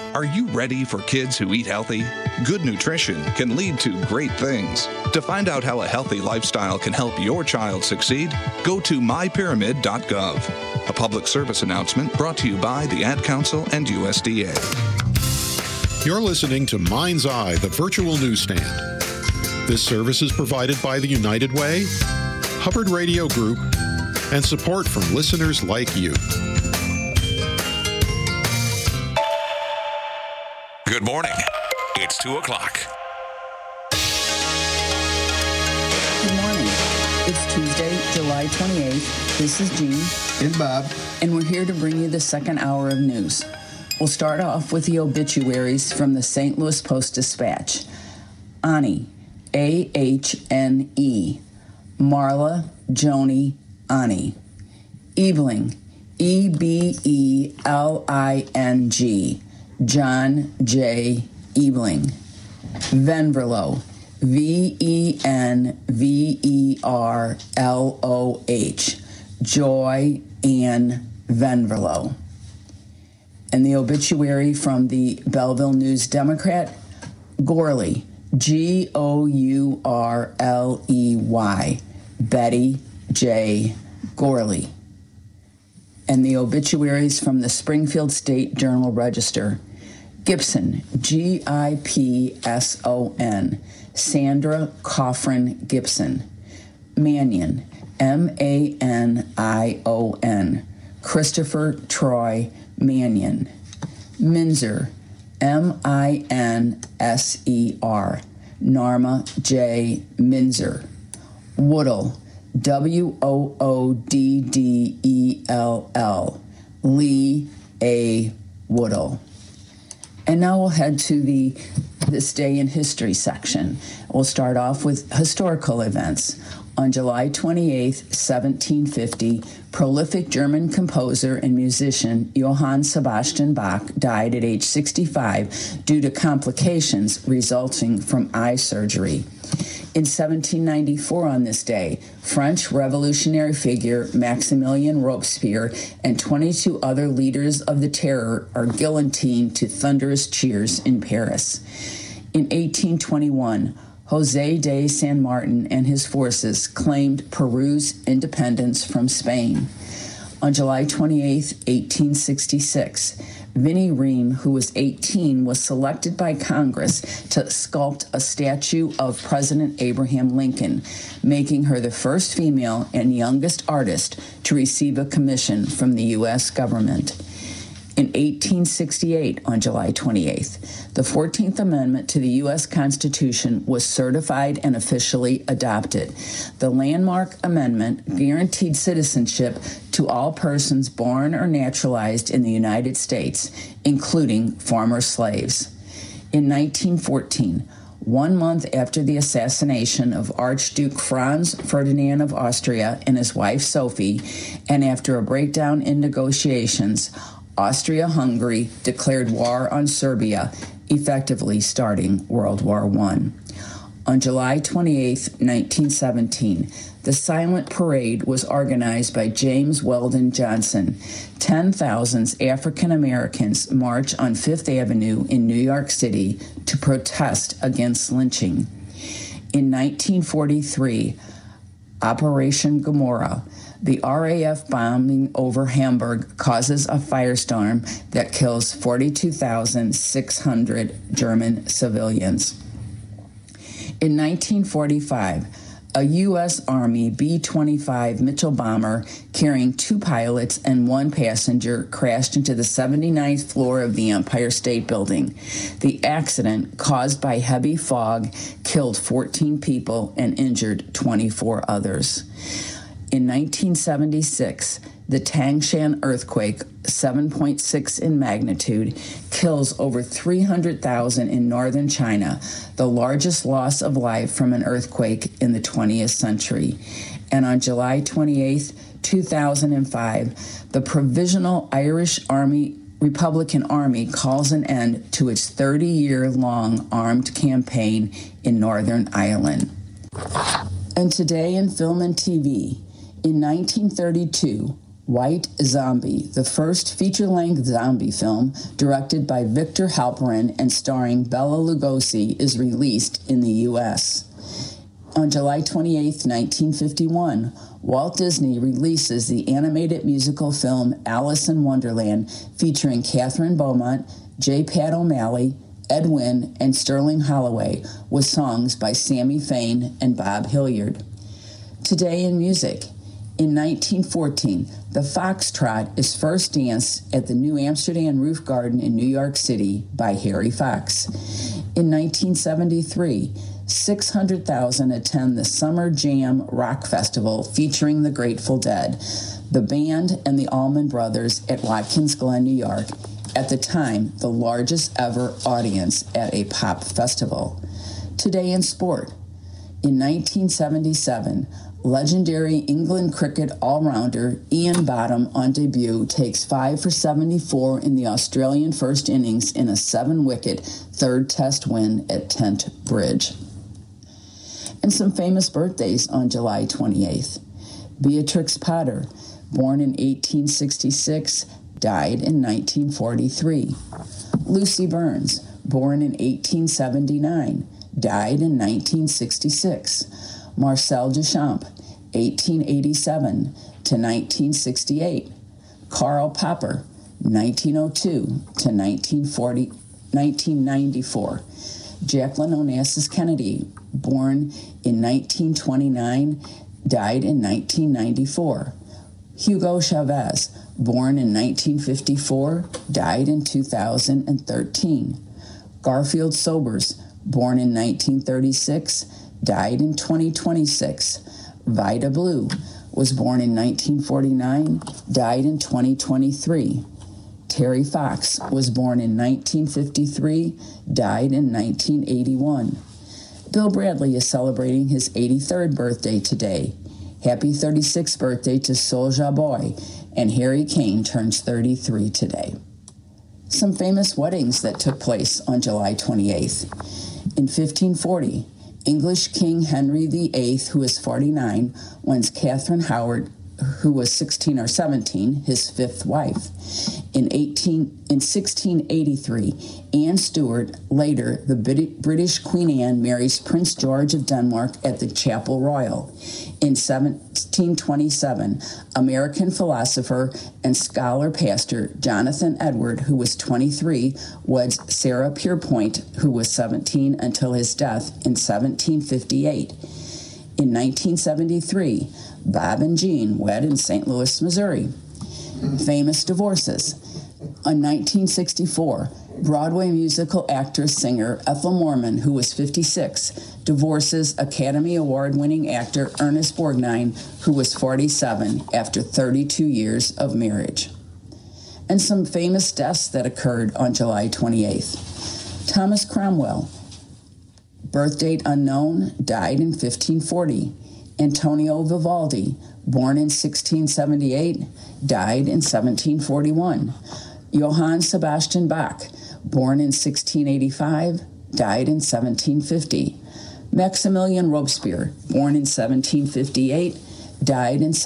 Are you ready for kids who eat healthy? Good nutrition can lead to great things. To find out how a healthy lifestyle can help your child succeed, go to mypyramid.gov. A public service announcement brought to you by the Ad Council and USDA. You're listening to Mind's Eye, the virtual newsstand. This service is provided by the United Way, Hubbard Radio Group, and support from listeners like you. Good morning. It's 2 o'clock. Good morning. It's Tuesday, July 28th. This is Jean. And Bob. And we're here to bring you the second hour of news. We'll start off with the obituaries from the St. Louis Post-Dispatch. Ani, A-H-N-E. Marla Joni Ani. Ebeling, E-B-E-L-I-N-G. John J. Ebeling. Venverlo, V-E-N-V-E-R-L-O-H. Joy Ann Venverlo. And the obituary from the Belleville News Democrat, Gourley, G-O-U-R-L-E-Y, Betty J. Gourley. And the obituaries from the Springfield State Journal-Register, Gibson, G-I-P-S-O-N, Sandra Coffrin Gibson. Mannion, M-A-N-I-O-N, Christopher Troy Mannion. Minzer, M-I-N-S-E-R, Norma J. Minzer. Woodall, W-O-O-D-D-E-L-L, Lee A. Woodall. And now we'll head to the This Day in History section. We'll start off with historical events. On July 28, 1750, prolific German composer and musician Johann Sebastian Bach died at age 65 due to complications resulting from eye surgery. In 1794 on this day, French revolutionary figure Maximilien Robespierre and 22 other leaders of the terror are guillotined to thunderous cheers in Paris. In 1821, José de San Martin and his forces claimed Peru's independence from Spain. On July 28, 1866, Vinnie Ream, who was 18, was selected by Congress to sculpt a statue of President Abraham Lincoln, making her the first female and youngest artist to receive a commission from the U.S. government. In 1868, on July 28th, the 14th Amendment to the U.S. Constitution was certified and officially adopted. The landmark amendment guaranteed citizenship to all persons born or naturalized in the United States, including former slaves. In 1914, 1 month after the assassination of Archduke Franz Ferdinand of Austria and his wife Sophie, and after a breakdown in negotiations, Austria-Hungary declared war on Serbia, effectively starting World War I. On July 28, 1917, the Silent Parade was organized by James Weldon Johnson. 10,000 African Americans march on Fifth Avenue in New York City to protest against lynching. In 1943, Operation Gomorrah, the RAF bombing over Hamburg causes a firestorm that kills 42,600 German civilians. In 1945, a U.S. Army B-25 Mitchell bomber carrying 2 pilots and 1 passenger crashed into the 79th floor of the Empire State Building. The accident, caused by heavy fog, killed 14 people and injured 24 others. In 1976, the Tangshan earthquake, 7.6 in magnitude, kills over 300,000 in northern China, the largest loss of life from an earthquake in the 20th century. And on July 28, 2005, the Provisional Irish Republican Army calls an end to its 30-year-long armed campaign in Northern Ireland. And today in film and TV, in 1932, White Zombie, the first feature-length zombie film directed by Victor Halperin and starring Bela Lugosi, is released in the U.S. On July 28, 1951, Walt Disney releases the animated musical film Alice in Wonderland, featuring Catherine Beaumont, J. Pat O'Malley, Ed Wynn, and Sterling Holloway, with songs by Sammy Fain and Bob Hilliard. Today in music. In 1914, the foxtrot is first danced at the New Amsterdam Roof Garden in New York City by Harry Fox. In 1973, 600,000 attend the Summer Jam Rock Festival featuring the Grateful Dead, the band, and the Allman Brothers at Watkins Glen, New York, at the time the largest ever audience at a pop festival. Today in sport. In 1977, legendary England cricket all-rounder Ian Bottom on debut takes 5 for 74 in the Australian first innings in a 7-wicket third test win at Trent Bridge. And some famous birthdays on July 28th. Beatrix Potter, born in 1866, died in 1943. Lucy Burns, born in 1879, died in 1966. Marcel Duchamp, 1887 to 1968. Karl Popper, 1902 to 1994. Jacqueline Onassis Kennedy, born in 1929, died in 1994. Hugo Chavez, born in 1954, died in 2013. Garfield Sobers, born in 1936, died in 2026. Vida Blue was born in 1949, died in 2023. Terry Fox was born in 1953, died in 1981. Bill Bradley is celebrating his 83rd birthday today. Happy 36th birthday to Soulja Boy, and Harry Kane turns 33 today. Some famous weddings that took place on July 28th. In 1540, English King Henry VIII, who was 49, weds Catherine Howard, who was 16 or 17, his fifth wife. In 1683, Anne Stuart, later the British Queen Anne, marries Prince George of Denmark at the Chapel Royal. In 1727, American philosopher and scholar pastor Jonathan Edward, who was 23, weds Sarah Pierpoint, who was 17 until his death in 1758. In 1973, Bob and Jean wed in St. Louis, Missouri. Famous divorces. In 1964, Broadway musical actress-singer Ethel Merman, who was 56, divorces Academy Award-winning actor Ernest Borgnine, who was 47, after 32 years of marriage. And some famous deaths that occurred on July 28th. Thomas Cromwell, birth date unknown, died in 1540. Antonio Vivaldi, born in 1678, died in 1741. Johann Sebastian Bach, born in 1685, died in 1750. Maximilian Robespierre, born in 1758, died in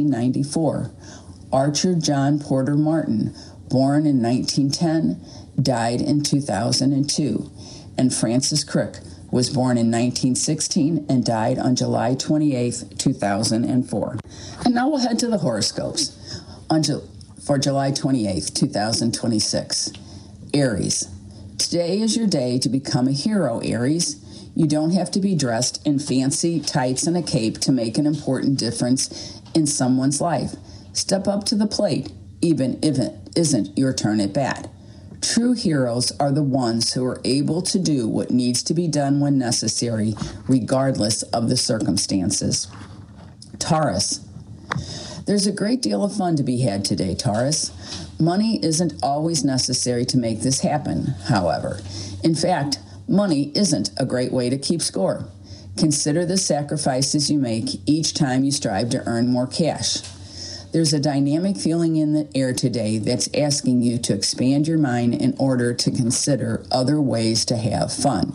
1794. Archer John Porter Martin, born in 1910, died in 2002. And Francis Crick was born in 1916 and died on July 28, 2004. And now we'll head to the horoscopes for July 28, 2026. Aries. Today is your day to become a hero, Aries. You don't have to be dressed in fancy tights and a cape to make an important difference in someone's life. Step up to the plate, even if it isn't your turn at bat. True heroes are the ones who are able to do what needs to be done when necessary, regardless of the circumstances. Taurus. There's a great deal of fun to be had today, Taurus. Money isn't always necessary to make this happen, however. In fact, money isn't a great way to keep score. Consider the sacrifices you make each time you strive to earn more cash. There's a dynamic feeling in the air today that's asking you to expand your mind in order to consider other ways to have fun.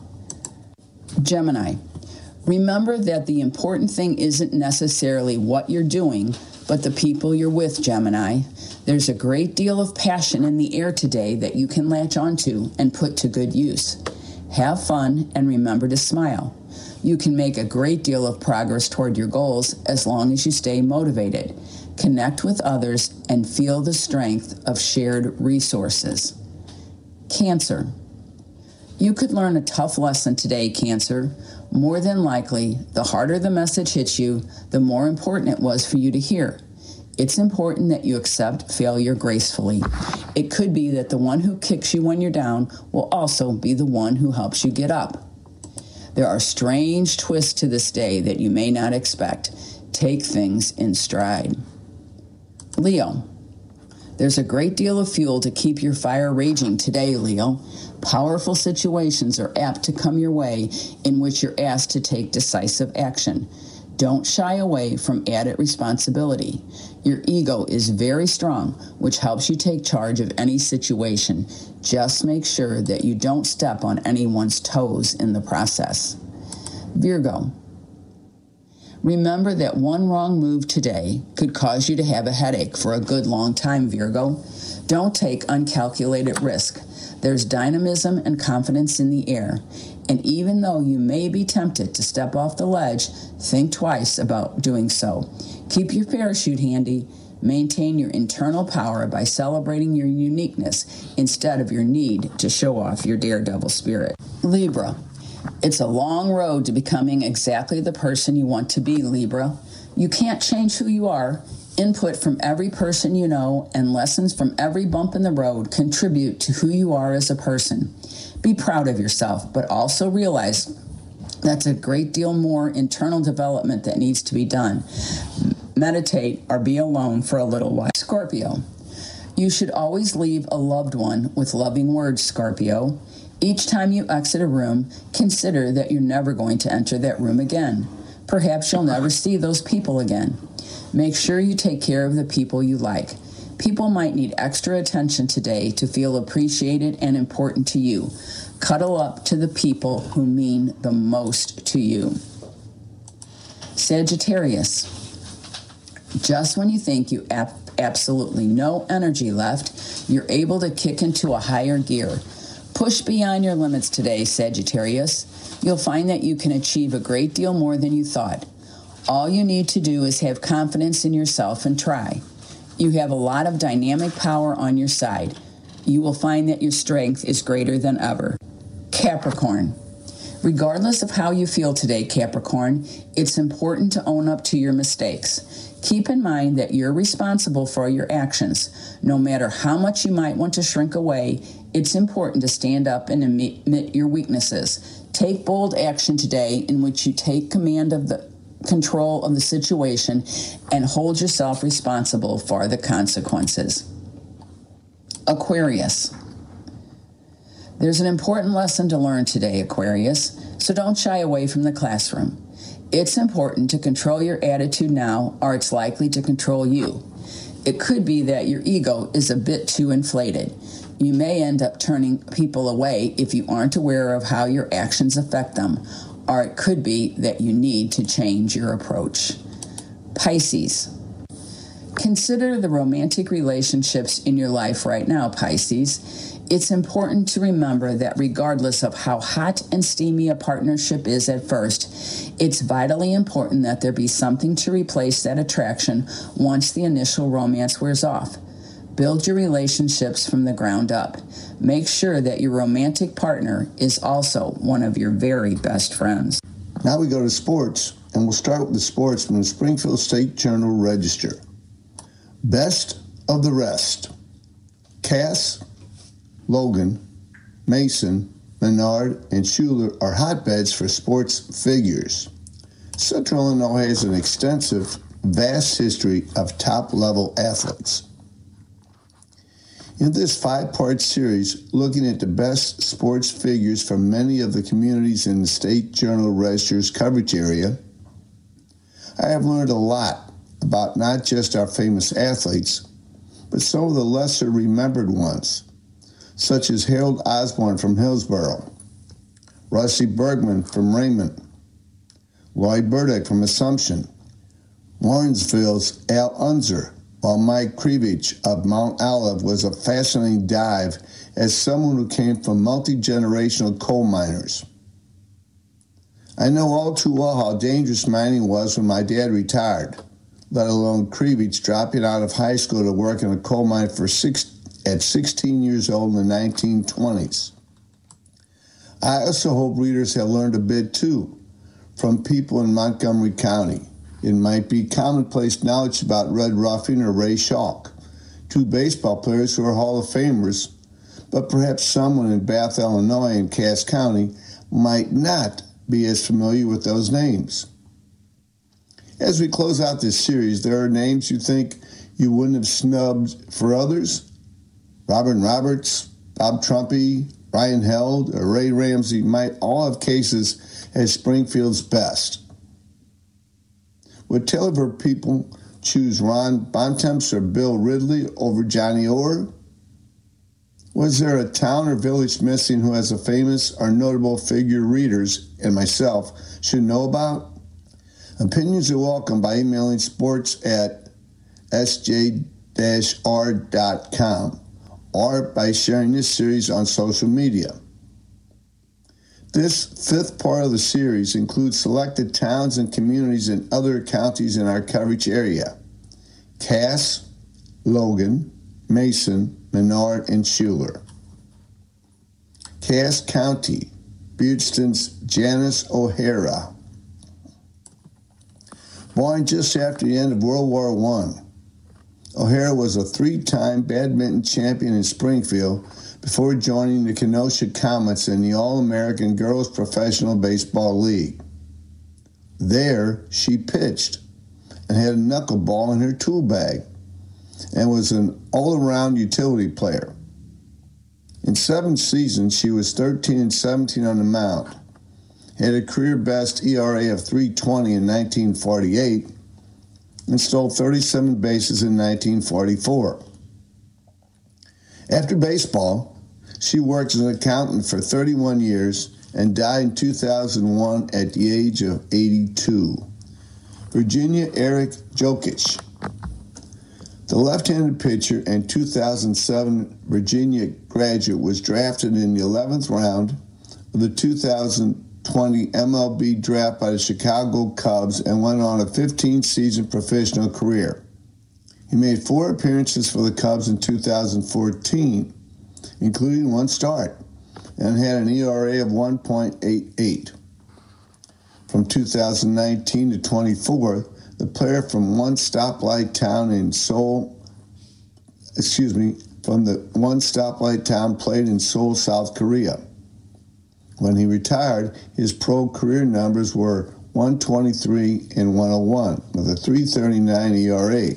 Gemini. Remember that the important thing isn't necessarily what you're doing, but the people you're with, Gemini. There's a great deal of passion in the air today that you can latch onto and put to good use. Have fun and remember to smile. You can make a great deal of progress toward your goals as long as you stay motivated. Connect with others and feel the strength of shared resources. Cancer. You could learn a tough lesson today, Cancer. More than likely, the harder the message hits you, the more important it was for you to hear. It's important that you accept failure gracefully. It could be that the one who kicks you when you're down will also be the one who helps you get up. There are strange twists to this day that you may not expect. Take things in stride. Leo. There's a great deal of fuel to keep your fire raging today, Leo. Powerful situations are apt to come your way in which you're asked to take decisive action. Don't shy away from added responsibility. Your ego is very strong, which helps you take charge of any situation. Just make sure that you don't step on anyone's toes in the process. Virgo. Remember that one wrong move today could cause you to have a headache for a good long time, Virgo. Don't take uncalculated risk. There's dynamism and confidence in the air. And even though you may be tempted to step off the ledge, think twice about doing so. Keep your parachute handy. Maintain your internal power by celebrating your uniqueness instead of your need to show off your daredevil spirit. Libra. It's a long road to becoming exactly the person you want to be, Libra. You can't change who you are. Input from every person you know and lessons from every bump in the road contribute to who you are as a person. Be proud of yourself, but also realize that's a great deal more internal development that needs to be done. Meditate or be alone for a little while. Scorpio. You should always leave a loved one with loving words, Scorpio. Each time you exit a room, consider that you're never going to enter that room again. Perhaps you'll never see those people again. Make sure you take care of the people you like. People might need extra attention today to feel appreciated and important to you. Cuddle up to the people who mean the most to you. Sagittarius. Just when you think you absolutely no energy left, you're able to kick into a higher gear. Push beyond your limits today, Sagittarius. You'll find that you can achieve a great deal more than you thought. All you need to do is have confidence in yourself and try. You have a lot of dynamic power on your side. You will find that your strength is greater than ever. Capricorn. Regardless of how you feel today, Capricorn, it's important to own up to your mistakes. Keep in mind that you're responsible for your actions. No matter how much you might want to shrink away, it's important to stand up and admit your weaknesses. Take bold action today in which you take command of the control of the situation and hold yourself responsible for the consequences. Aquarius. There's an important lesson to learn today, Aquarius, so don't shy away from the classroom. It's important to control your attitude now, or it's likely to control you. It could be that your ego is a bit too inflated. You may end up turning people away if you aren't aware of how your actions affect them, or it could be that you need to change your approach. Pisces. Consider the romantic relationships in your life right now, Pisces. It's important to remember that regardless of how hot and steamy a partnership is at first, it's vitally important that there be something to replace that attraction once the initial romance wears off. Build your relationships from the ground up. Make sure that your romantic partner is also one of your very best friends. Now we go to sports, and we'll start with the sports from the Springfield State Journal Register. Best of the rest. Cass, Logan, Mason, Menard, and Schuler are hotbeds for sports figures. Central Illinois has an extensive, vast history of top-level athletes. In this 5-part series, looking at the best sports figures from many of the communities in the State Journal Register's coverage area, I have learned a lot about not just our famous athletes, but some of the lesser remembered ones, such as Harold Osborne from Hillsborough, Rusty Bergman from Raymond, Lloyd Burdick from Assumption, Lawrenceville's Al Unser, while Mike Krivich of Mount Olive was a fascinating dive as someone who came from multi-generational coal miners. I know all too well how dangerous mining was when my dad retired, let alone Krivich dropping out of high school to work in a coal mine at 16 years old in the 1920s. I also hope readers have learned a bit too from people in Montgomery County. It might be commonplace knowledge about Red Ruffin or Ray Schalk, two baseball players who are Hall of Famers, but perhaps someone in Bath, Illinois and Cass County might not be as familiar with those names. As we close out this series, there are names you think you wouldn't have snubbed for others. Robin Roberts, Bob Trumpy, Ryan Held, or Ray Ramsey might all have cases as Springfield's best. Would Taylorville people choose Ron Bontemps or Bill Ridley over Johnny Orr? Was there a town or village missing who has a famous or notable figure readers, and myself, should know about? Opinions are welcome by emailing sports@sj-r.com or by sharing this series on social media. This fifth part of the series includes selected towns and communities in other counties in our coverage area: Cass, Logan, Mason, Menard, and Schuler. Cass County, Beardston's Janice O'Hara. Born just after the end of World War I, O'Hara was a three-time badminton champion in Springfield before joining the Kenosha Comets in the All-American Girls Professional Baseball League. There, she pitched and had a knuckleball in her tool bag and was an all-around utility player. In 7 seasons, she was 13-17 on the mound, had a career-best ERA of .320 in 1948, and stole 37 bases in 1944. After baseball, she worked as an accountant for 31 years and died in 2001 at the age of 82. Virginia Eric Jokic. The left-handed pitcher and 2007 Virginia graduate was drafted in the 11th round of the 2020 MLB draft by the Chicago Cubs and went on a 15-season professional career. He made 4 appearances for the Cubs in 2014, including 1 start, and had an ERA of 1.88. From 2019 to 24, the player from one stoplight town played in Seoul, South Korea. When he retired, his pro career numbers were 123 and 101 with a 3.39 ERA.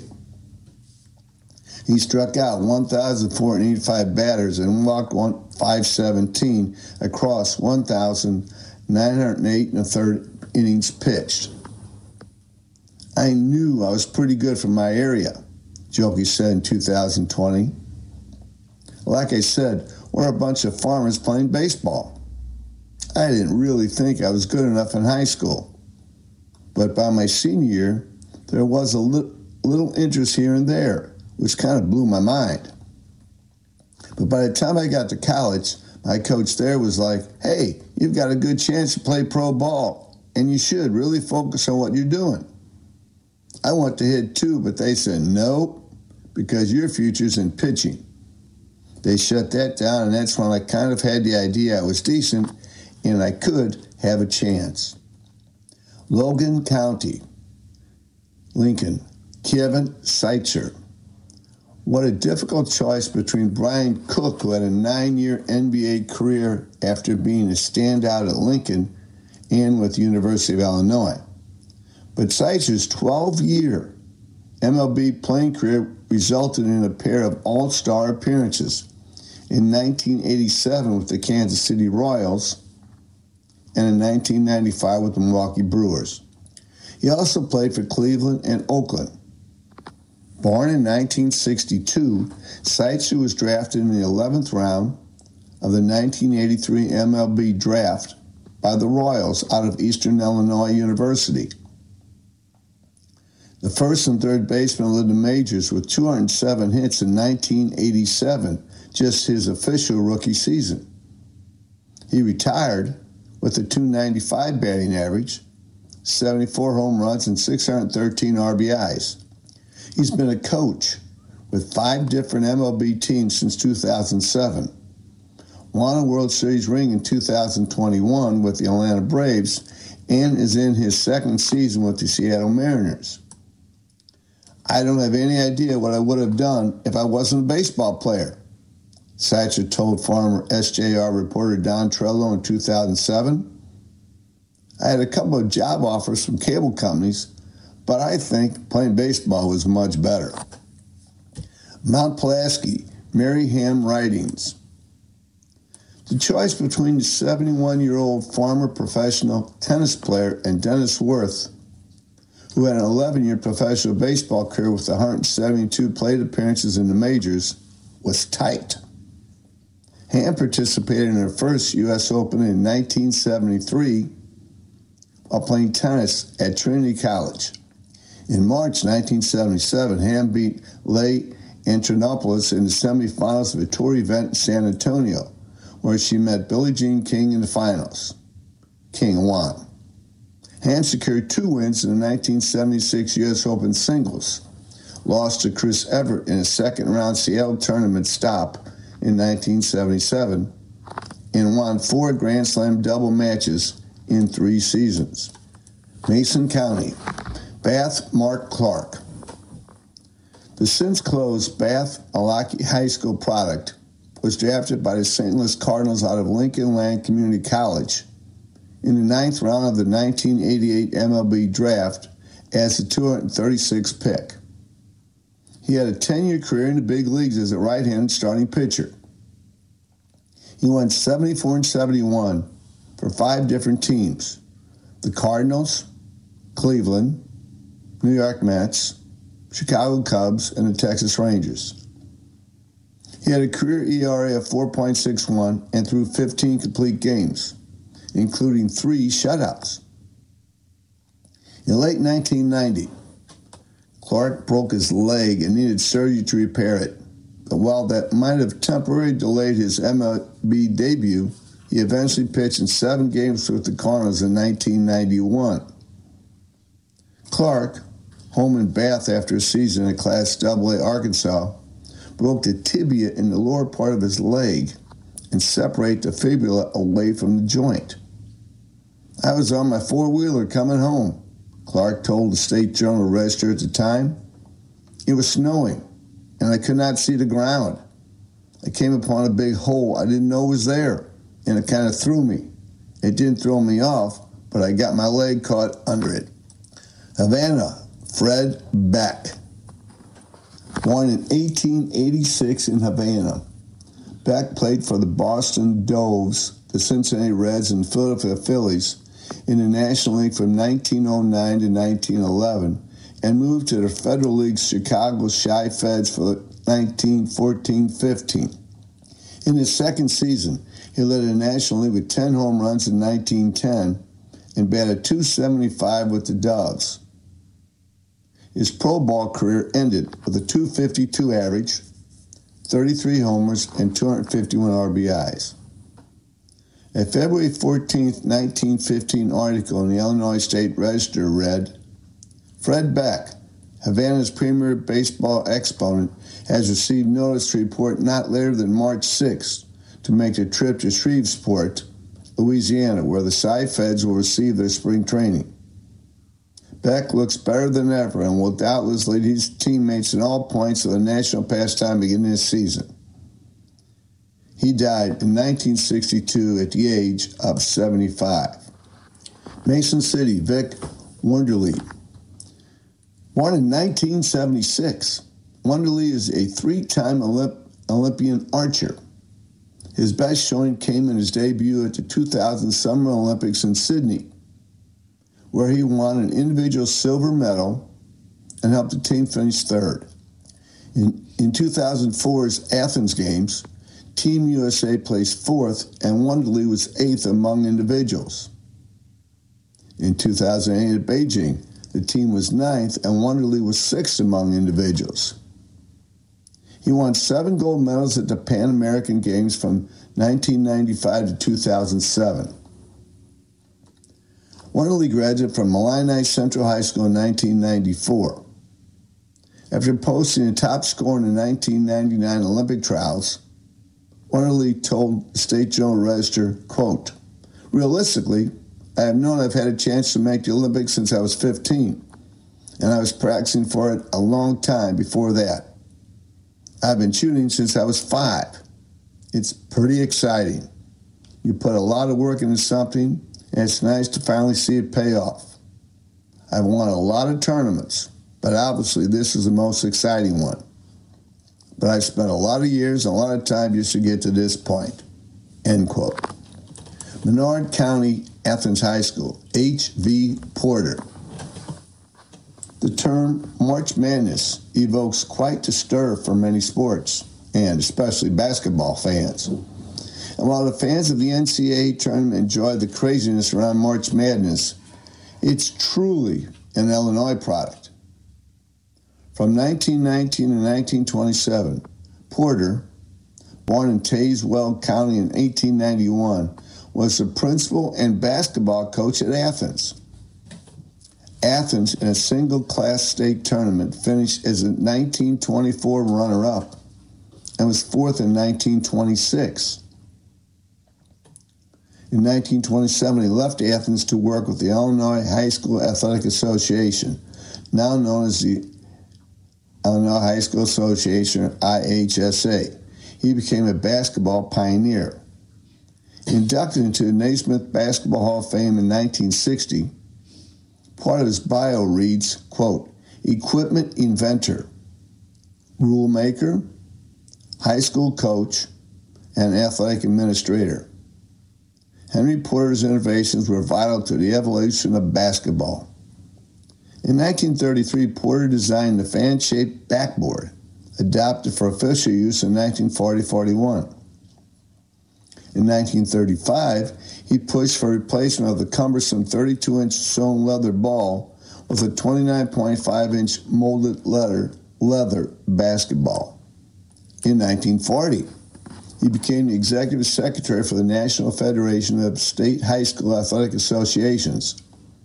He struck out 1,485 batters and walked 517 across 1,908 and a third innings pitched. I knew I was pretty good for my area, Jokey said in 2020. Like I said, we're a bunch of farmers playing baseball. I didn't really think I was good enough in high school. But by my senior year, there was a little interest here and there, which kind of blew my mind. But by the time I got to college, my coach there was like, hey, you've got a good chance to play pro ball, and you should really focus on what you're doing. I want to hit too, but they said, nope, because your future's in pitching. They shut that down, and that's when I kind of had the idea I was decent and I could have a chance. Logan County, Lincoln, Kevin Seitzer. What a difficult choice between Brian Cook, who had a 9-year NBA career after being a standout at Lincoln and with the University of Illinois. But Seitzer's 12-year MLB playing career resulted in a pair of all-star appearances in 1987 with the Kansas City Royals and in 1995 with the Milwaukee Brewers. He also played for Cleveland and Oakland. Born in 1962, Seitzer was drafted in the 11th round of the 1983 MLB draft by the Royals out of Eastern Illinois University. The first and third baseman led the majors with 207 hits in 1987, just his official rookie season. He retired with a .295 batting average, 74 home runs, and 613 RBIs. He's been a coach with 5 different MLB teams since 2007. Won a World Series ring in 2021 with the Atlanta Braves and is in his second season with the Seattle Mariners. I don't have any idea what I would have done if I wasn't a baseball player, Satcher told former SJR reporter Don Trello in 2007. I had a couple of job offers from cable companies, but I think playing baseball was much better. Mount Pulaski, Mary Ham Writings. The choice between the 71-year-old former professional tennis player and Dennis Worth, who had an 11-year professional baseball career with 172 plate appearances in the majors, was tight. Ham participated in her first U.S. Open in 1973 while playing tennis at Trinity College. In March 1977, Ham beat Leigh Antonopoulos in the semifinals of a tour event in San Antonio, where she met Billie Jean King in the finals. King won. Ham secured 2 wins in the 1976 U.S. Open singles, lost to Chris Evert in a second-round Seattle tournament stop in 1977, and won 4 Grand Slam double matches in 3 seasons. Mason County, Bath Mark Clark. The since-closed Bath Alaki High School product was drafted by the St. Louis Cardinals out of Lincoln Land Community College in the 9th round of the 1988 MLB draft as the 236th pick. He had a 10-year career in the big leagues as a right-handed starting pitcher. He went 74-71 for 5 different teams: the Cardinals, Cleveland, New York Mets, Chicago Cubs, and the Texas Rangers. He had a career ERA of 4.61 and threw 15 complete games, including 3 shutouts. In late 1990, Clark broke his leg and needed surgery to repair it. But while that might have temporarily delayed his MLB debut, he eventually pitched in 7 games with the Cardinals in 1991. Clark, home in Bath after a season at Class AA Arkansas, broke the tibia in the lower part of his leg and separated the fibula away from the joint. I was on my 4-wheeler coming home, Clark told the State Journal-Register at the time. It was snowing, and I could not see the ground. I came upon a big hole I didn't know was there, and it kind of threw me. It didn't throw me off, but I got my leg caught under it. Havana, Fred Beck. Born in 1886 in Havana, Beck played for the Boston Doves, the Cincinnati Reds, and Philadelphia Phillies in the National League from 1909 to 1911 and moved to the Federal League's Chicago Chi Feds for 1914-15. In his second season, he led the National League with 10 home runs in 1910 and batted .275 with the Doves. His pro ball career ended with a .252 average, 33 homers, and 251 RBIs. A February 14, 1915 article in the Illinois State Register read, Fred Beck, Havana's premier baseball exponent, has received notice to report not later than March 6th to make the trip to Shreveport, Louisiana, where the Cy Feds will receive their spring training. Beck looks better than ever and will doubtless lead his teammates in all points of the national pastime beginning this season. He died in 1962 at the age of 75. Mason City, Vic Wonderly. Born in 1976, Wonderly is a 3-time Olympian archer. His best showing came in his debut at the 2000 Summer Olympics in Sydney, where he won an individual silver medal and helped the team finish 3rd. In 2004's Athens Games, Team USA placed 4th and Wonderly was 8th among individuals. In 2008 at Beijing, the team was 9th, and Wonderly was 6th among individuals. He won 7 gold medals at the Pan American Games from 1995 to 2007. Wonderly graduated from Illini Central High School in 1994. After posting a top score in the 1999 Olympic trials, Wonderly told the State Journal Register, quote, "Realistically, I have known I've had a chance to make the Olympics since I was 15, and I was practicing for it a long time before that. I've been shooting since I was 5. It's pretty exciting. You put a lot of work into something, and it's nice to finally see it pay off. I've won a lot of tournaments, but obviously this is the most exciting one. But I've spent a lot of years and a lot of time just to get to this point," end quote. Menard County Athens High School, H.V. Porter. The term March Madness evokes quite the stir for many sports, and especially basketball fans. And while the fans of the NCAA tournament enjoy the craziness around March Madness, it's truly an Illinois product. From 1919 to 1927, Porter, born in Tazewell County in 1891, was the principal and basketball coach at Athens. Athens, in a single-class state tournament, finished as a 1924 runner-up and was 4th in 1926. In 1927, he left Athens to work with the Illinois High School Athletic Association, now known as the Illinois High School Association, or IHSA. He became a basketball pioneer. Inducted into the Naismith Basketball Hall of Fame in 1960, part of his bio reads, quote, "Equipment inventor, rule maker, high school coach, and athletic administrator. Henry Porter's innovations were vital to the evolution of basketball." In 1933, Porter designed the fan-shaped backboard, adopted for official use in 1940-41. In 1935, he pushed for replacement of the cumbersome 32-inch sewn leather ball with a 29.5-inch molded leather basketball. In 1940, he became the executive secretary for the National Federation of State High School Athletic Associations.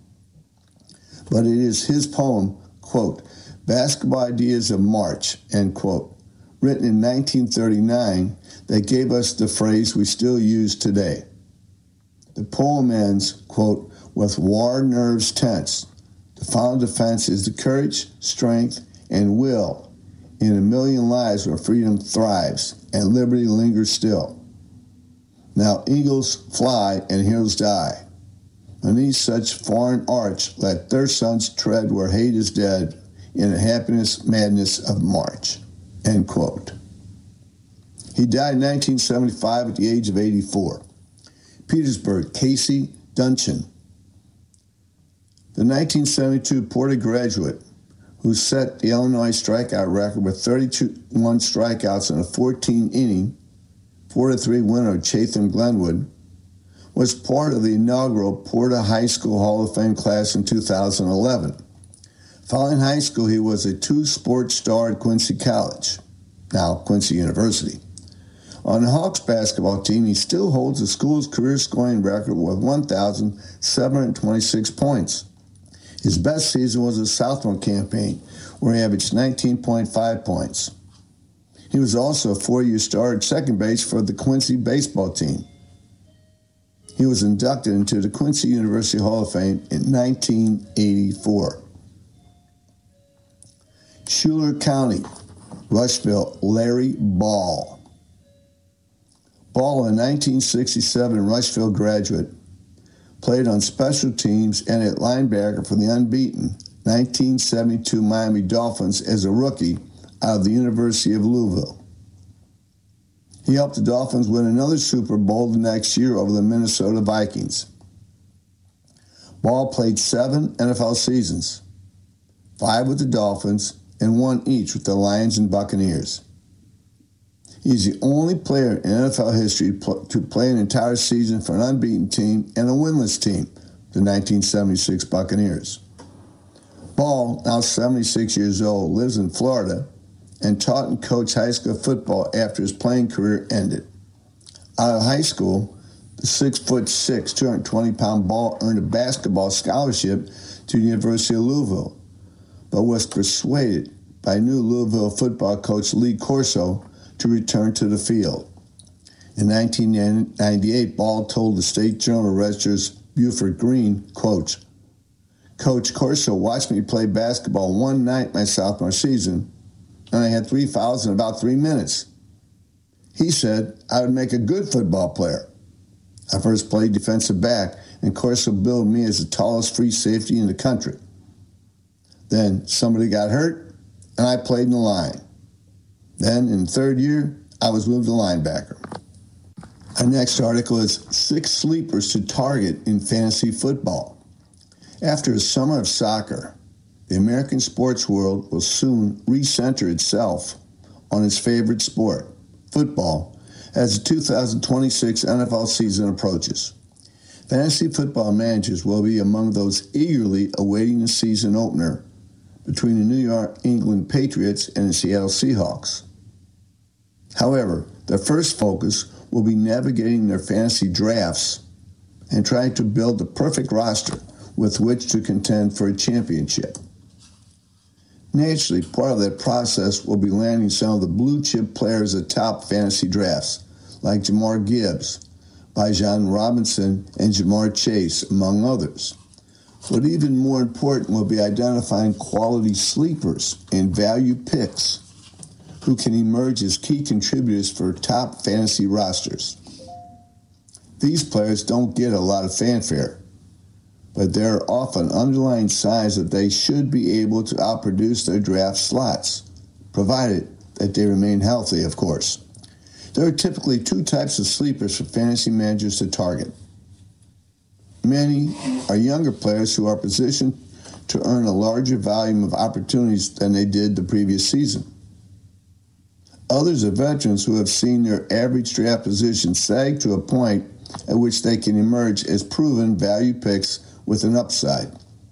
But it is his poem, quote, "Basketball Ideas of March," end quote, written in 1939, that gave us the phrase we still use today. The poem ends, quote, "With war nerves tense, the final defense is the courage, strength, and will in a million lives where freedom thrives and liberty lingers still. Now eagles fly and heroes die. Beneath such foreign arch, let their sons tread where hate is dead in the happiness madness of March," end quote. He died in 1975 at the age of 84. Petersburg, Casey Duncan. The 1972 Porter graduate, who set the Illinois strikeout record with 31 strikeouts in a 14-inning, 4-3 winner of Chatham Glenwood, was part of the inaugural Porter High School Hall of Fame class in 2011. Following high school, he was a 2-sport star at Quincy College, now Quincy University. On the Hawks basketball team, he still holds the school's career scoring record with 1,726 points. His best season was his sophomore campaign, where he averaged 19.5 points. He was also a 4-year star at second base for the Quincy baseball team. He was inducted into the Quincy University Hall of Fame in 1984. Schuyler County, Rushville, Larry Ball. Ball, a 1967 Rushville graduate, played on special teams and at linebacker for the unbeaten 1972 Miami Dolphins as a rookie out of the University of Louisville. He helped the Dolphins win another Super Bowl the next year over the Minnesota Vikings. Ball played 7 NFL seasons, 5 with the Dolphins and 1 each with the Lions and Buccaneers. He's the only player in NFL history to play an entire season for an unbeaten team and a winless team, the 1976 Buccaneers. Ball, now 76 years old, lives in Florida and taught and coached high school football after his playing career ended. Out of high school, the 6'6", 220-pound Ball earned a basketball scholarship to the University of Louisville, but was persuaded by new Louisville football coach Lee Corso to return to the field. In 1998, Ball told the State Journal-Register's Buford Green, quote, "Coach Corso watched me play basketball one night my sophomore season, and I had 3 fouls in about 3 minutes. He said I would make a good football player. I first played defensive back, and Corso billed me as the tallest free safety in the country. Then somebody got hurt, and I played in the line. Then, in the third year, I was moved to linebacker." Our next article is 6 sleepers to target in fantasy football. After a summer of soccer, the American sports world will soon recenter itself on its favorite sport, football, as the 2026 NFL season approaches. Fantasy football managers will be among those eagerly awaiting the season opener between the New England Patriots and the Seattle Seahawks. However, their first focus will be navigating their fantasy drafts and trying to build the perfect roster with which to contend for a championship. Naturally, part of that process will be landing some of the blue-chip players at top fantasy drafts, like Jahmyr Gibbs, Bijan Robinson, and Jamar Chase, among others. But even more important will be identifying quality sleepers and value picks who can emerge as key contributors for top fantasy rosters. These players don't get a lot of fanfare, but there are often underlying signs that they should be able to outproduce their draft slots, provided that they remain healthy, of course. There are typically 2 types of sleepers for fantasy managers to target. Many are younger players who are positioned to earn a larger volume of opportunities than they did the previous season. Others are veterans who have seen their average draft position sag to a point at which they can emerge as proven value picks with an upside.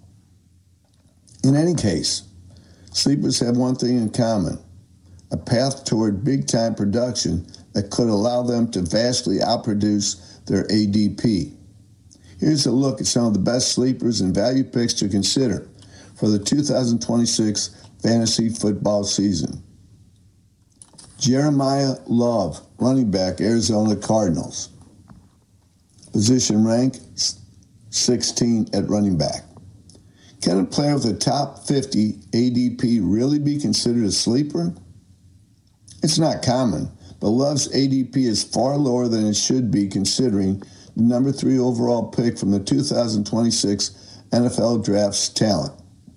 In any case, sleepers have one thing in common: a path toward big-time production that could allow them to vastly outproduce their ADP. Here's a look at some of the best sleepers and value picks to consider for the 2026 fantasy football season. Jeremiah Love, running back, Arizona Cardinals. Position rank, 16 at running back. Can a player with a top 50 ADP really be considered a sleeper? It's not common, but Love's ADP is far lower than it should be considering the number 3 overall pick from the 2026 NFL Draft's talent.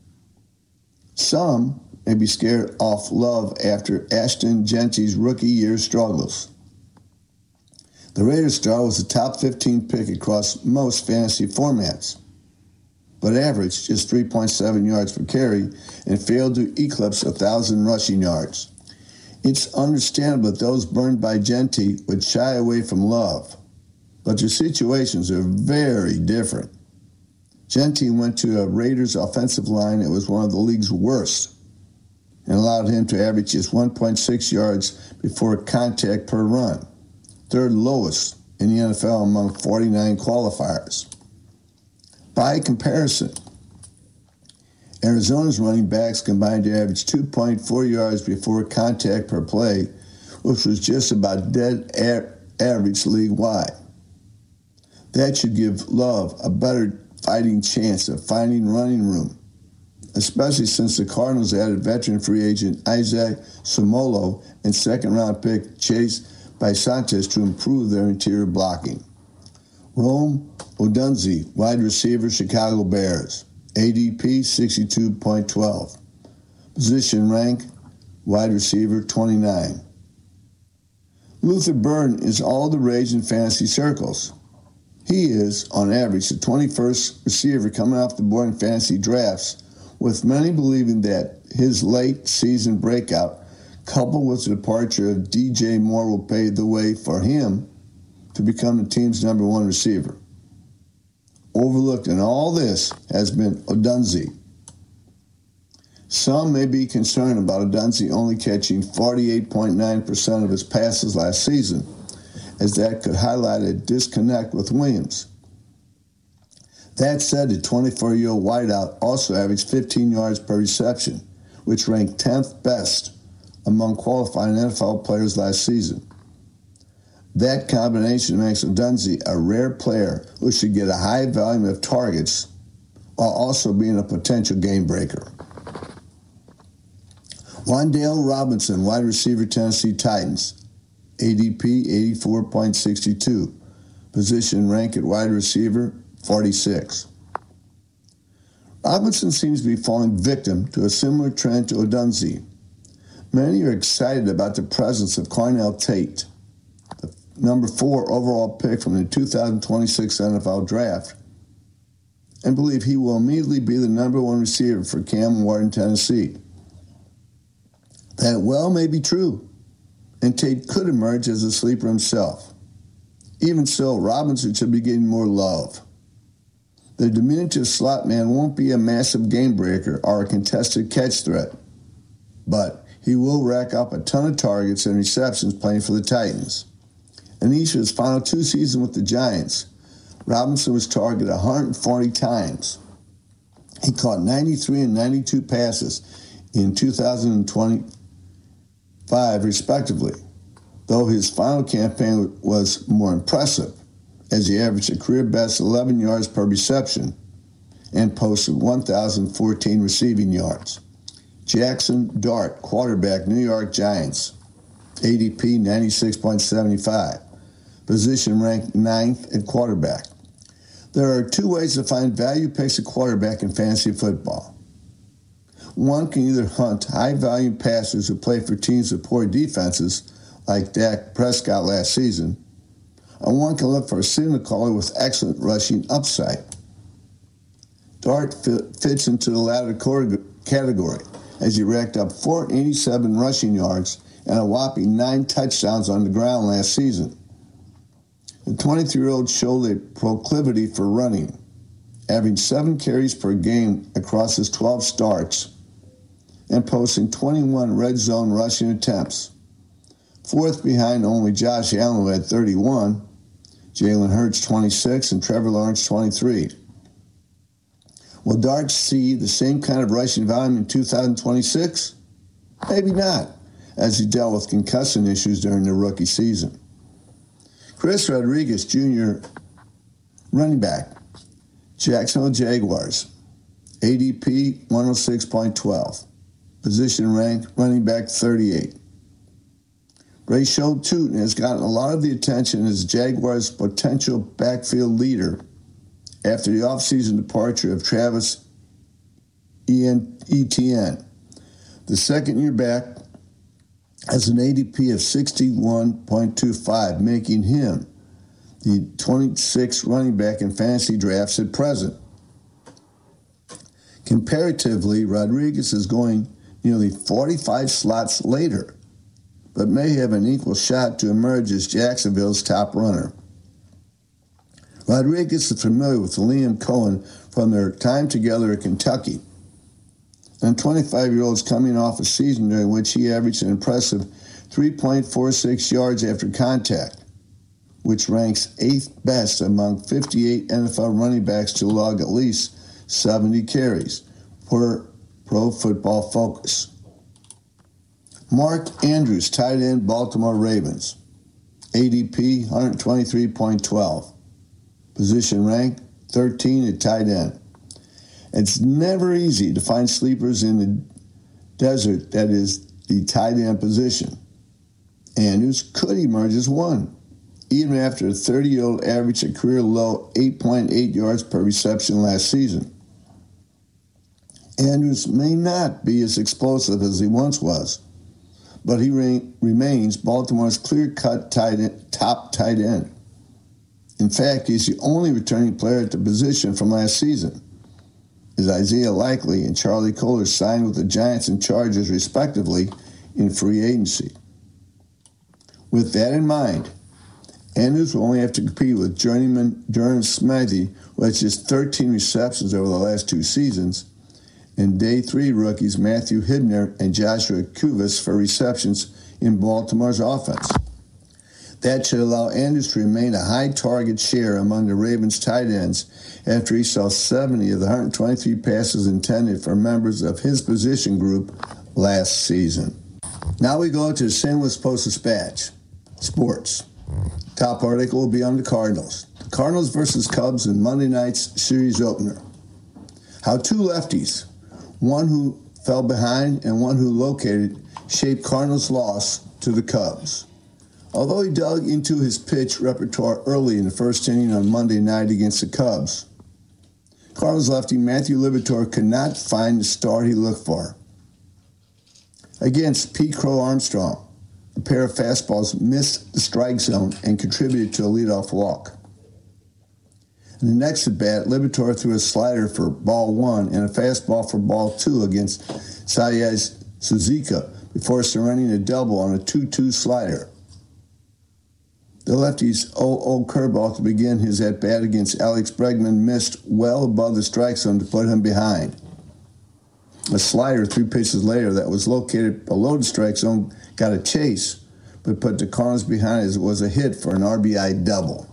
Some may be scared off Love after Ashton Genty's rookie year struggles. The Raiders star was a top 15 pick across most fantasy formats, but averaged just 3.7 yards per carry and failed to eclipse 1,000 rushing yards. It's understandable that those burned by Genty would shy away from Love, but their situations are very different. Genty went to a Raiders offensive line that was one of the league's worst and allowed him to average just 1.6 yards before contact per run, 3rd lowest in the NFL among 49 qualifiers. By comparison, Arizona's running backs combined to average 2.4 yards before contact per play, which was just about dead average league-wide. That should give Love a better fighting chance of finding running room, especially since the Cardinals added veteran free agent Isaac Seumalo and second-round pick Chase Bisontes to improve their interior blocking. Rome Odunze, wide receiver, Chicago Bears. ADP 62.12. Position rank, wide receiver 29. Luther Burden is all the rage in fantasy circles. He is, on average, the 21st receiver coming off the board in fantasy drafts, with many believing that his late season breakout, coupled with the departure of DJ Moore, will pave the way for him to become the team's number 1 receiver. Overlooked in all this has been Odunze. Some may be concerned about Odunze only catching 48.9% of his passes last season, as that could highlight a disconnect with Williams. That said, the 24-year-old wideout also averaged 15 yards per reception, which ranked 10th best among qualifying NFL players last season. That combination makes Odunze a rare player who should get a high volume of targets while also being a potential game breaker. Wan'Dale Robinson, wide receiver, Tennessee Titans, ADP 84.62, position rank at wide receiver 46. Robinson seems to be falling victim to a similar trend to Odunze. Many are excited about the presence of Cornell Tate, the number 4 overall pick from the 2026 NFL Draft, and believe he will immediately be the number 1 receiver for Cam Ward in Tennessee. That well may be true, and Tate could emerge as a sleeper himself. Even so, Robinson should be getting more love. The diminutive slot man won't be a massive game breaker or a contested catch threat, but he will rack up a ton of targets and receptions playing for the Titans. In each of his final 2 seasons with the Giants, Robinson was targeted 140 times. He caught 93 and 92 passes in 2025, respectively, though his final campaign was more impressive, as he averaged a career-best 11 yards per reception and posted 1,014 receiving yards. Jackson Dart, quarterback, New York Giants, ADP 96.75, position ranked 9th at quarterback. There are 2 ways to find value picks at quarterback in fantasy football. One can either hunt high-value passers who play for teams with poor defenses, like Dak Prescott last season, or one can look for a signal caller with excellent rushing upside. Dart fits into the latter category, as he racked up 487 rushing yards and a whopping 9 touchdowns on the ground last season. The 23-year-old showed a proclivity for running, averaging 7 carries per game across his 12 starts and posting 21 red zone rushing attempts, 4th behind only Josh Allen, who had 31, Jalen Hurts 26, and Trevor Lawrence 23. Will Dart see the same kind of rushing volume in 2026? Maybe not, as he dealt with concussion issues during the rookie season. Chris Rodriguez, Jr., running back, Jacksonville Jaguars, ADP 106.12, position rank running back 38. Rayshad Tootin has gotten a lot of the attention as Jaguars' potential backfield leader after the offseason departure of Travis Etienne. The second-year back has an ADP of 61.25, making him the 26th running back in fantasy drafts at present. Comparatively, Rodriguez is going nearly 45 slots later, but may have an equal shot to emerge as Jacksonville's top runner. Rodriguez is familiar with Liam Cohen from their time together at Kentucky, and 25-year-old is coming off a season during which he averaged an impressive 3.46 yards after contact, which ranks 8th best among 58 NFL running backs to log at least 70 carries, per Pro Football Focus. Mark Andrews, tight end, Baltimore Ravens, ADP 123.12, position rank 13 at tight end. It's never easy to find sleepers in the desert that is the tight end position. Andrews could emerge as one, even after a 30-year-old averaged a career-low 8.8 yards per reception last season. Andrews may not be as explosive as he once was, but he remains Baltimore's clear-cut top tight end. In fact, he's the only returning player at the position from last season, as Isaiah Likely and Charlie Kolar signed with the Giants and Chargers, respectively, in free agency. With that in mind, Andrews will only have to compete with journeyman Durham Smythe, who has just 13 receptions over the last 2 seasons, and day 3 rookies Matthew Hibner and Joshua Kuvas for receptions in Baltimore's offense. That should allow Andrews to remain a high target share among the Ravens' tight ends after he saw 70 of the 123 passes intended for members of his position group last season. Now we go to the St. Louis Post-Dispatch. Sports. Top article will be on the Cardinals. The Cardinals versus Cubs in Monday night's series opener. How two lefties, one who fell behind and one who located, shaped Cardinals' loss to the Cubs. Although he dug into his pitch repertoire early in the first inning on Monday night against the Cubs, Cardinals lefty Matthew Liberatore could not find the start he looked for. Against Pete Crow Armstrong, a pair of fastballs missed the strike zone and contributed to a leadoff walk. In the next at-bat, Liberatore threw a slider for ball 1 and a fastball for ball 2 against Seiya Suzuki before surrendering a double on a 2-2 slider. The lefty's 0-0 curveball to begin his at-bat against Alex Bregman missed well above the strike zone to put him behind. A slider 3 pitches later that was located below the strike zone got a chase, but put the Cardinals behind as it was a hit for an RBI double.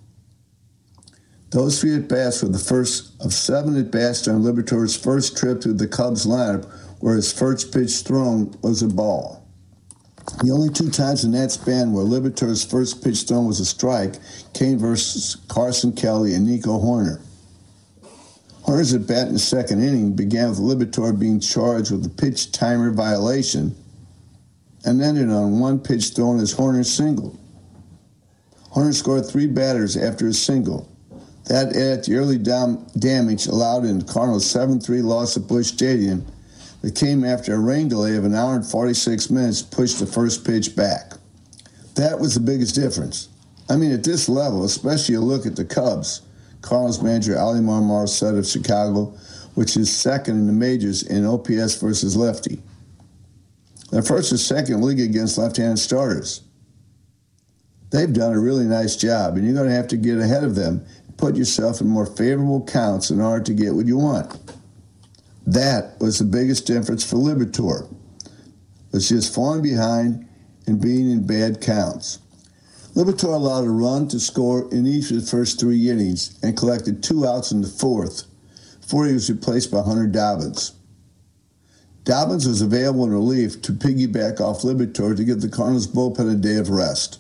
Those 3 at-bats were the first of 7 at-bats during Liberatore's first trip through the Cubs lineup, where his first pitch thrown was a ball. The only 2 times in that span where Liberatore's first pitch thrown was a strike came versus Carson Kelly and Nico Hoerner. Hoerner's at-bat in the second inning began with Liberatore being charged with a pitch timer violation and ended on one pitch thrown as Hoerner singled. Hoerner scored 3 batters after his single. That added to early damage allowed in the Cardinals' 7-3 loss at Busch Stadium that came after a rain delay of an hour and 46 minutes pushed the first pitch back. That was the biggest difference. I mean, at this level, especially a look at the Cubs, Cardinals manager Alimar Marr said of Chicago, which is second in the majors in OPS versus lefty. They're first or second league against left-handed starters. They've done a really nice job, and you're going to have to get ahead of them and put yourself in more favorable counts in order to get what you want. That was the biggest difference for Liberatore. Was just falling behind and being in bad counts. Liberatore allowed a run to score in each of the first 3 innings and collected 2 outs in the 4th before he was replaced by Hunter Dobbins. Dobbins was available in relief to piggyback off Liberatore to give the Cardinals bullpen a day of rest.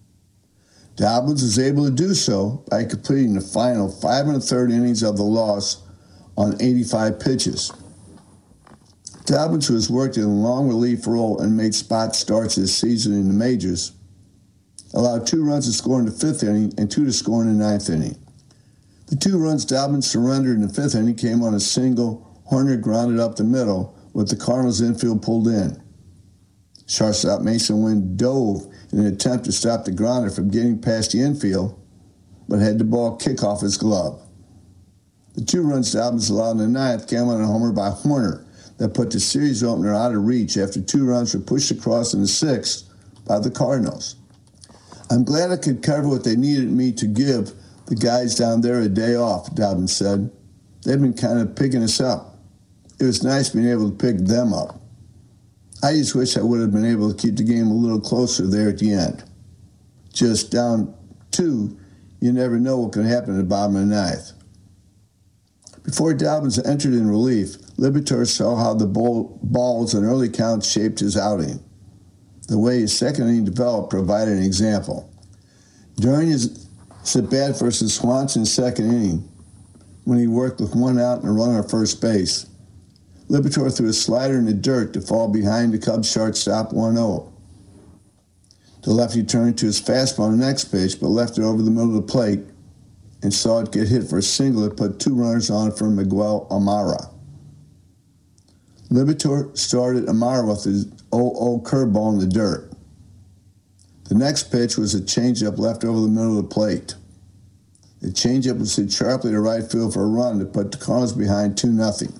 Dobbins was able to do so by completing the final 5 1/3 innings of the loss on 85 pitches. Dobbins, who has worked in a long relief role and made spot starts this season in the majors, allowed 2 runs to score in the 5th inning and 2 to score in the 9th inning. The 2 runs Dobbins surrendered in the 5th inning came on a single. Hoerner grounded up the middle with the Cardinals infield pulled in. Shortstop Mason Wynn dove in an attempt to stop the grounder from getting past the infield, but had the ball kick off his glove. The 2 runs Dobbins allowed in the 9th came on a homer by Hoerner that put the series opener out of reach after 2 runs were pushed across in the 6th by the Cardinals. I'm glad I could cover what they needed me to give the guys down there a day off, Dobbins said. They've been kind of picking us up. It was nice being able to pick them up. I just wish I would have been able to keep the game a little closer there at the end. Just down 2, you never know what can happen at the bottom of the 9th. Before Dobbins entered in relief, Liberatore saw how the balls and early counts shaped his outing. The way his second inning developed provided an example. During his at-bat versus Swanson's second inning, when he worked with 1 out and a runner at first base, Liberatore threw a slider in the dirt to fall behind the Cubs shortstop 1-0. The lefty turned to his fastball on the next pitch, but left it over the middle of the plate and saw it get hit for a single that put 2 runners on for Miguel Amara. Liberatore started Amara with his 0-0 curveball in the dirt. The next pitch was a changeup left over the middle of the plate. The changeup was hit sharply to right field for a run to put the Cardinals behind 2-0.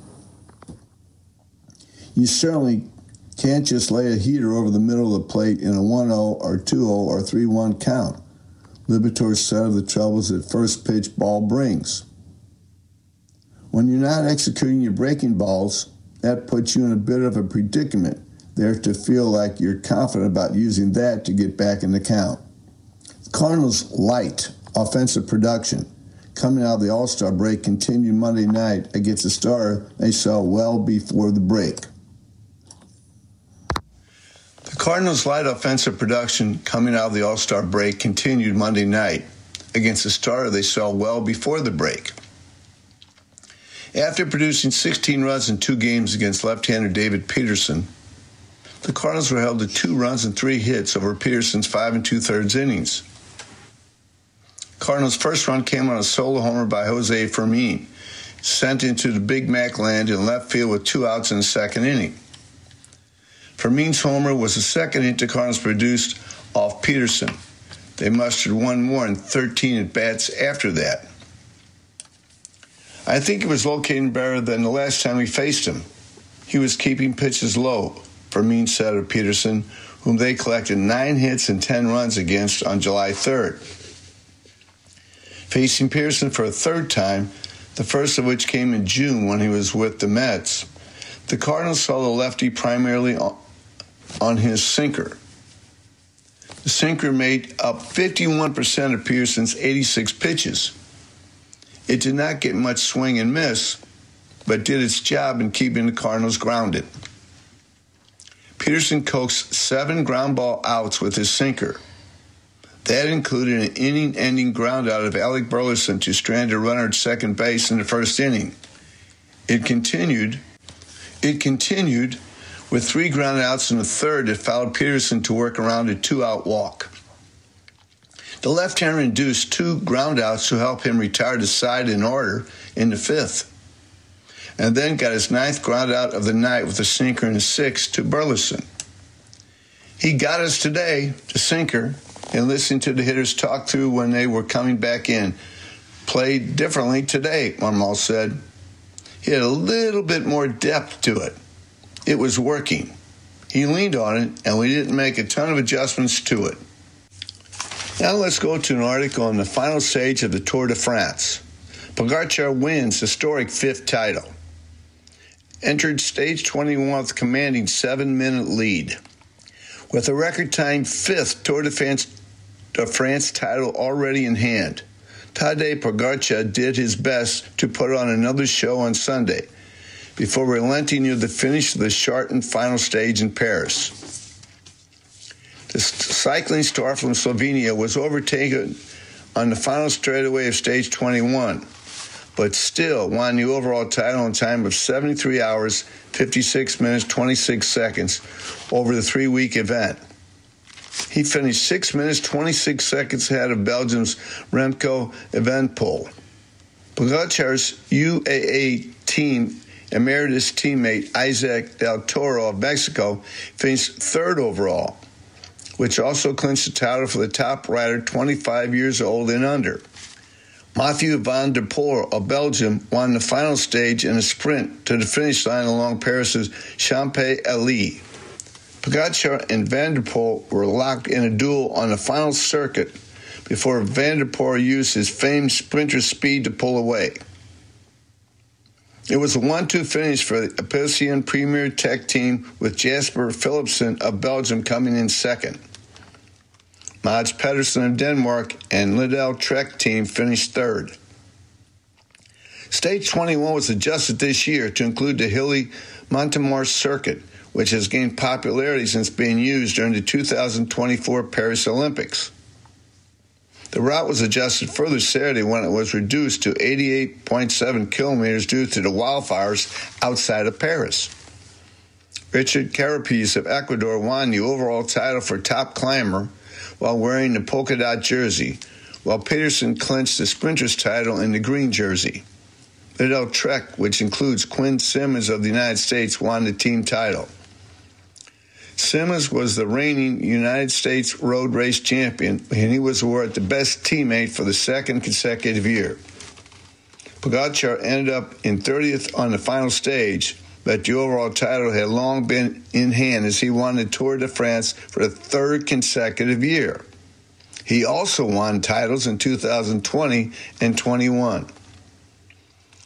You certainly can't just lay a heater over the middle of the plate in a 1-0 or 2-0 or 3-1 count. Liberatore said of the troubles that first pitch ball brings. When you're not executing your breaking balls, that puts you in a bit of a predicament there to feel like you're confident about using that to get back in the count. The Cardinals' light offensive production coming out of the All-Star break continued Monday night against a starter they saw well before the break. The Cardinals' light offensive production coming out of the All-Star break continued Monday night against a starter they saw well before the break. After producing 16 runs in 2 games against left-hander David Peterson, the Cardinals were held to 2 runs and 3 hits over Peterson's 5 2/3 innings. Cardinals' first run came on a solo homer by Jose Fermin, sent into the Big Mac land in left field with 2 outs in the second inning. Fermin's homer was the second hit the Cardinals produced off Peterson. They mustered 1 more in 13 at-bats after that. I think he was locating better than the last time we faced him. He was keeping pitches low, Fermin said of Peterson, whom they collected 9 hits and 10 runs against on July 3rd. Facing Peterson for a third time, the first of which came in June when he was with the Mets, the Cardinals saw the lefty primarily on his sinker. The sinker made up 51% of Peterson's 86 pitches. It did not get much swing and miss, but did its job in keeping the Cardinals grounded. Peterson coaxed 7 ground ball outs with his sinker. That included an inning-ending ground out of Alec Burleson to strand a runner at second base in the first inning. It continued with 3 ground outs in the third that fouled Peterson to work around a 2-out walk. The left-hander induced 2 ground outs to help him retire the side in order in the 5th, and then got his 9th ground out of the night with a sinker in the 6th to Burleson. He got us today, the sinker, and listening to the hitters talk through when they were coming back in. Played differently today, Marmol said. He had a little bit more depth to it. It was working. He leaned on it, and we didn't make a ton of adjustments to it. Now let's go to an article on the final stage of the Tour de France. Pogačar wins historic 5th title. Entered stage 21 with commanding 7-minute lead. With a record-tying 5th Tour de France title already in hand, Tadej Pogačar did his best to put on another show on Sunday before relenting near the finish of the shortened final stage in Paris. The cycling star from Slovenia was overtaken on the final straightaway of stage 21, but still won the overall title in time of 73 hours, 56 minutes, 26 seconds over the 3-week event. He finished 6 minutes, 26 seconds ahead of Belgium's Remco Evenepoel. Pogačar's UAE team emeritus teammate Isaac Del Toro of Mexico finished 3rd overall, which also clinched the title for the top rider 25 years old and under. Mathieu van der Poel of Belgium won the final stage in a sprint to the finish line along Paris's Champs-Élysées. Pogačar and van der Poel were locked in a duel on the final circuit before van der Poel used his famed sprinter speed to pull away. It was a 1-2 finish for the Apelsin Premier Tech team with Jasper Philipsen of Belgium coming in second. Mads Pedersen of Denmark and Lidl Trek team finished 3rd. Stage 21 was adjusted this year to include the hilly Montemars circuit, which has gained popularity since being used during the 2024 Paris Olympics. The route was adjusted further Saturday when it was reduced to 88.7 kilometers due to the wildfires outside of Paris. Richard Carapaz of Ecuador won the overall title for top climber while wearing the polka dot jersey, while Peterson clinched the sprinter's title in the green jersey. Lidl Trek, which includes Quinn Simmons of the United States, won the team title. Simmons was the reigning United States road race champion, and he was awarded the best teammate for the 2nd consecutive year. Pogačar ended up in 30th on the final stage, but the overall title had long been in hand as he won the Tour de France for the 3rd consecutive year. He also won titles in 2020 and 21.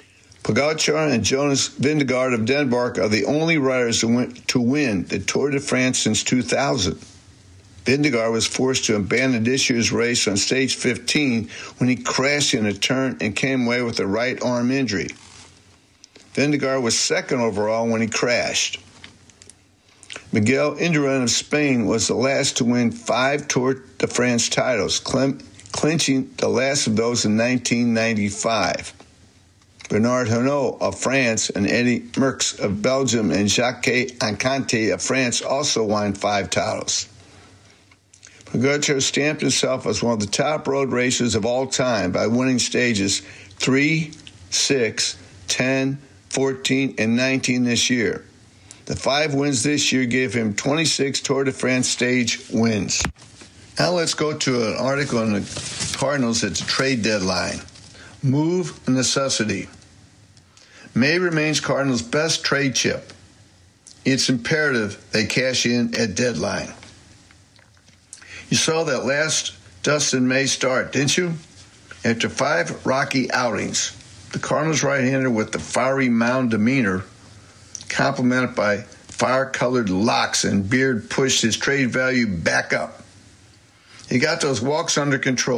Pogacar and Jonas Vingegaard of Denmark are the only riders to win the Tour de France since 2000. Vingegaard was forced to abandon this year's race on stage 15 when he crashed in a turn and came away with a right arm injury. Vingegaard was second overall when he crashed. Miguel Indurain of Spain was the last to win 5 Tour de France titles, clinching the last of those in 1995. Bernard Hinault of France and Eddy Merckx of Belgium and Jacques Anquetil of France also won 5 titles. Pogacar stamped himself as one of the top road racers of all time by winning stages 3, 6, 10, 14, and 19 this year. The 5 wins this year gave him 26 Tour de France stage wins. Now let's go to an article on the Cardinals at the trade deadline. Move a necessity. May remains Cardinals' best trade chip. It's imperative they cash in at deadline. You saw that last Dustin May start, didn't you? After 5 rocky outings, the Cardinals right-hander with the fiery mound demeanor, complemented by fire-colored locks and beard, pushed his trade value back up. He got those walks under control.